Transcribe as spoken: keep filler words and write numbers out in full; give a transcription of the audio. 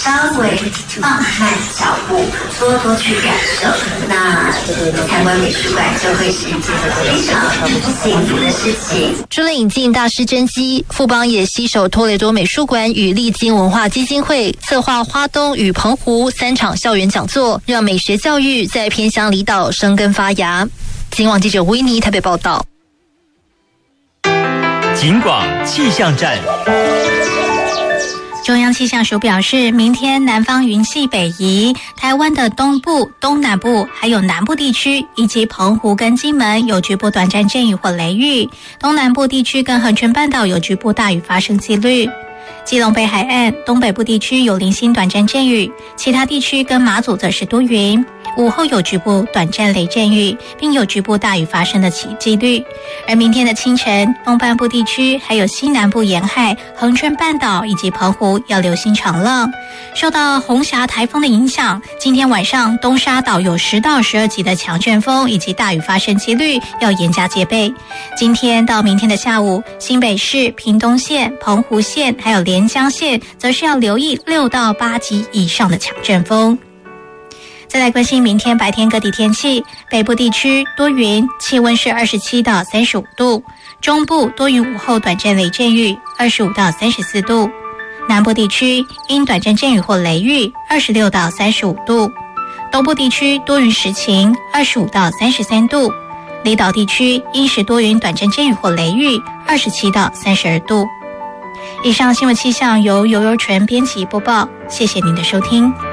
稍微放慢脚步，多多去感受，那参观美术馆就会是一件非常幸福的事情。 除了引进大师真迹，富邦也携手托雷多美术馆与丽晶文化基金会策划花东与澎湖三场校园讲座，让美学教育在偏乡离岛生根发芽。警网记者维尼台北报道。 警广气象站。 中央气象署表示，明天南方云系北移，台湾的东部、东南部还有南部地区以及澎湖跟金门有局部短暂阵雨或雷雨，东南部地区跟恒春半岛有局部大雨发生几率。基隆北海岸、东北部地区有零星短暂阵雨，其他地区跟马祖则是多云。午后有局部短暂雷阵雨，并有局部大雨发生的几率。而明天的清晨，东半部地区还有西南部沿海、恒春半岛以及澎湖要留心长浪。受到红霞台风的影响，今天晚上东沙岛有十到十二级的强阵风以及大雨发生几率，要严加戒备。今天到明天的下午，新北市、屏东县、澎湖县还有连江县则是要留意六到八级以上的强阵风。再来关心明天白天各地天气，北部地区多云，气温是二十七到三十五度，中部多云，午后短暂雷阵雨，二十五到三十四度，南部地区因短暂阵雨或雷雨，二十六到三十五度，东部地区多云时晴，二十五到三十三度，离岛地区因时多云短暂阵雨或雷雨，二十七到三十二度。以上新闻气象由游游纯编辑播报，谢谢您的收听。